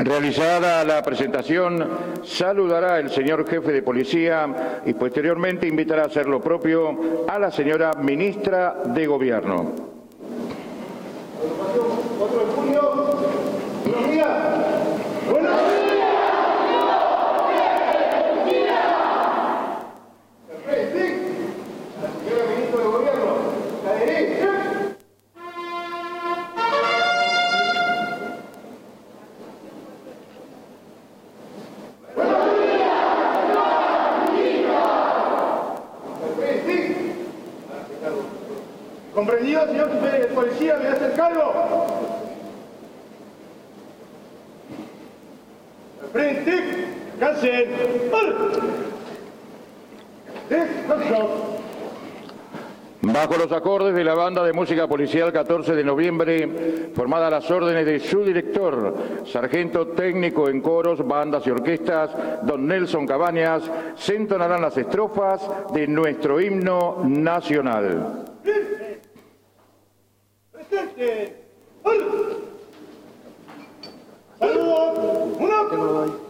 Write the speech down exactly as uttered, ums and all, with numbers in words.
Realizada la presentación, saludará el señor jefe de policía y posteriormente invitará a hacer lo propio a la señora ministra de Gobierno. cuatro de julio, buenos días. Buenos días. ¿Comprendido, señor jefe de policía? ¿Me hace el cargo? Al frente, cancel. Bajo los acordes de la Banda de Música Policial catorce de noviembre, formada a las órdenes de su director, sargento técnico en coros, bandas y orquestas, don Nelson Cabañas, se entonarán las estrofas de nuestro himno nacional. Presente. Saludos. Uno.